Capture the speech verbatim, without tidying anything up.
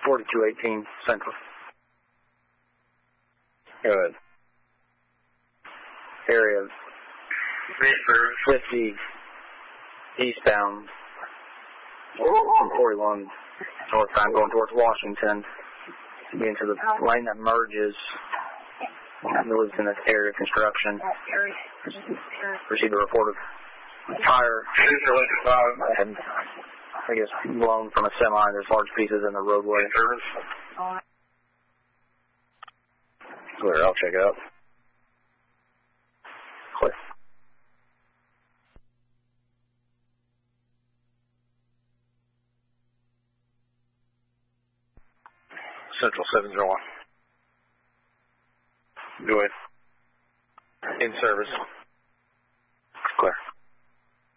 forty-two eighteen Central. Go ahead. Area fifty eastbound, forty-one northbound going towards Washington, getting to the lane that merges. Lives in this area of construction. Received a report of tire and I guess blown from a semi. There's large pieces in the roadway. Clear, I'll check it out. Clear. Central seven zero one. Go ahead. In service. Clear.